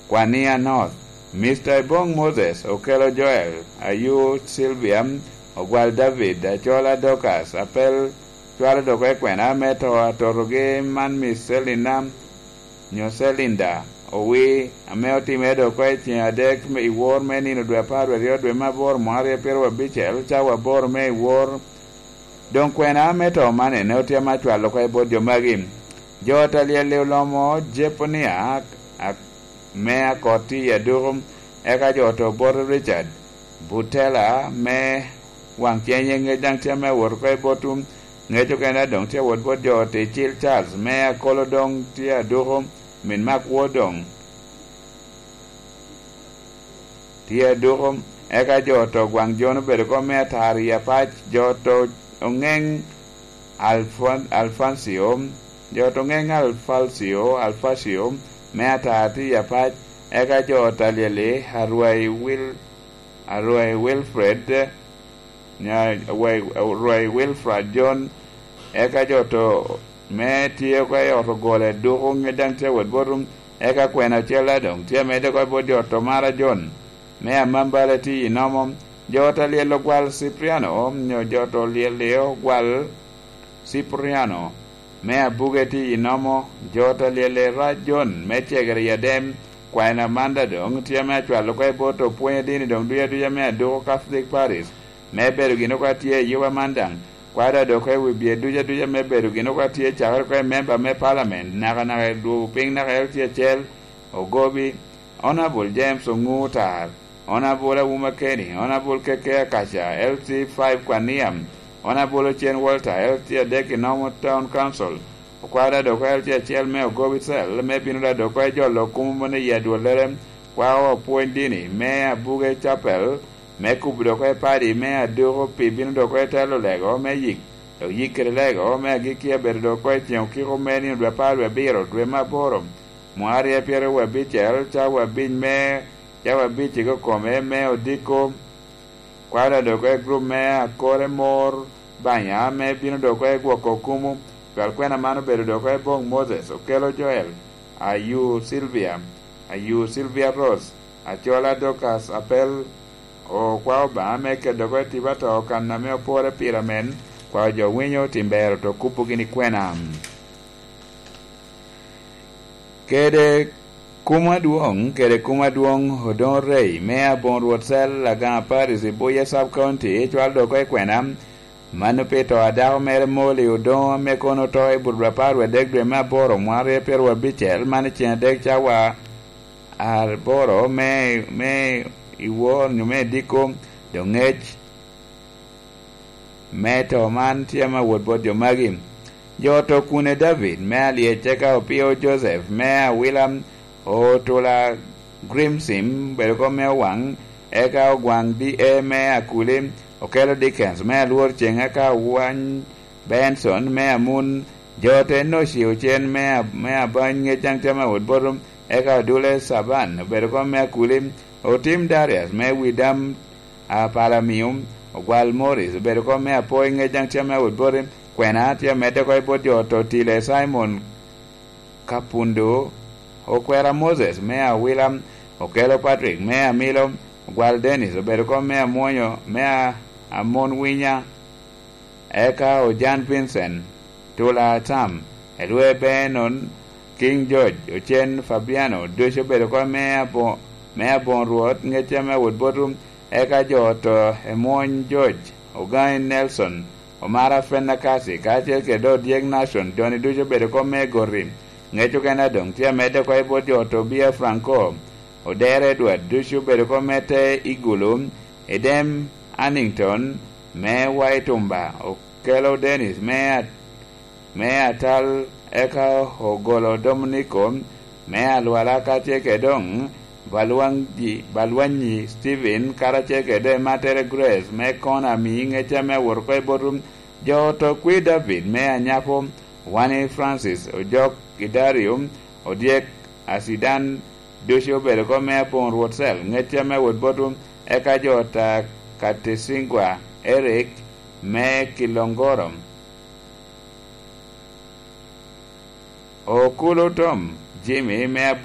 Kwania North, Mr. Ibong Moses, Okelo Joel, Ayu Sylvia, Ogwal David, Achola Docas, Apel, Chuala Doke Kwena, Meto, Atoroge, Man Miss Selina, Nyoselinda, Owi, Ameo Timedo Kweti, Adek, Me War, Many no Dwapar, Rio, Mabor, Maria Pero Bichel, Chawa Bor, Me War, Don Kwena, Meto, Mane, Notia Machua, Lokai Bodio Magim, Jota Lialomo, Jeponia, Mea Koti, Yadurum, Eka Joto, Bor Richard, Butela, Me, Wang Tianyang, Dangchame, Workai Botum, Neto Kena Dong, Tia Wood Bodio, Chil Charles, Mea Kolodong, Tia Durum, Min Mak Wodong, Tia Durum, Eka Joto, Wang Jono, Berko Mea Taria Pach, Joto, Ongeng, Alfonso, Joto Ngeng Alfacio, Mea Tati Yapach, Eka Jota Lele, Arway Wilfred, Roy Wilfred John, Eka Joto, Me Tia Quay Otogole, Durum, Medante with Borum, Eka Quena Cheladong, Tia Medical Bodio, Mara John, Mea Mambalati, Nomum, Jota Lelo Gual Cipriano, Joto Leo Gual Cipriano, Mea Bugatti Inomo, Jota Lele Rajon, Mechegri Yadem, Quina Manda Dong, Tia Matua, Lokai Boto, Puedini Dong, Duya Mea, Do Catholic Paris, Meberuginoquatia, Yuva Mandang, Quada Doke will be a Duya Meberuginoquatia, Chavarka member, Me Parliament, Nagana do Ping Nageltia Chel, Ogobi, Honorable James Ongutar, Honorable Wumakeni, Honorable Keke Kasha, LC5 Quaniam, Honorable Chen Walter, LT Dek Nomo Town Council, Quada do LT Chelme or Go Cell, maybe not do Quajo, Kumone Yadwalem, Quao Point Dini, Mea Buge Chapel, Mekubu do Party, Mea Duro Pibin do Quetalo Lego, Magic, the Yik Lego, Magikia Berdo Quetian, Kiro Many, Rapal, Biro, Drema Borum, Moaria Piero Wabichel, Chawa Bin Me, Chawa Bichigo Come, Meo Dico. Quada do group me core more banya me pino do guacocumu, Galquena mano beru do bong Moses, Okelo Joel, Ayu Sylvia Rose, Achola Docas, Apel, o Quauba, make a dogo tibato, canameo pore piramen, Quajo Winyo Timber to Kupugini Quenam. Kede Kuma duong hodon rei mea bon ruotsel la gan paris e boya sub county echwal do kwe kwenam manupeto adao mere moli udon me kono to e burba parwe degre ma boro mware perwa bichel mani chen deg chawa ar boro me iwo nyume diko do ngech meto man tiama wod bodio magim joto kune David mea liecheka opio Joseph mea William Otola Grimsim, Belcome Wang, Eka Wang D. Mea Kulim, Okelo Dickens, Mea Lord Chengaka Wan Benson, Mea Moon, Jote no Shiuchen, Mea Banya Jangtama wood bottom, Eka Dule Saban, Belcome Mea Kulim, Otim Darius, Mea Widam Palamium, Wal Morris, Belcome Mea Poing Jangtama wood bottom, Quenatia Metacoi Bodio, Totile Simon Capundo. Oquera Moses, Mea William, Okelo Patrick, Mea Milo, Gual Dennis, Oberco Mea Moño, Mea Amon Winya, Eka o Jan Vincent, Tula Tam, Elue Benon, King George, Ochen Fabiano, Dusho Berco Mea Bon Road, Ngechame Woodbottom, Eka Joto, Emon George, Ogain Nelson, Omara Fenakasi, Kache Kedo Dieg Nation, Johnny Dusho Berco Mea Gorin. Ngecho kana dong tia mete kwa ipo Tobia Franco Odere Edward Dushu Berko mete Igulum Edem Annington Me Waitumba Okelo Dennis Me Tal Eka Hogolo Dominico Me Alwala Kacheke Dong Balwanyi Steven Karacheke De Matere Grace Me Kona Mi Ngecha Me Workwe Borum Joto Kui David Me Anyapo Wani Francis Ojok Idarium Odiek Asidan Dusho Berko Me Pon Rotsel Ngecha Me Wood Bottom Eka Jota Katesingwa Eric Me Kilongorom Okulo Tom Jimmy Me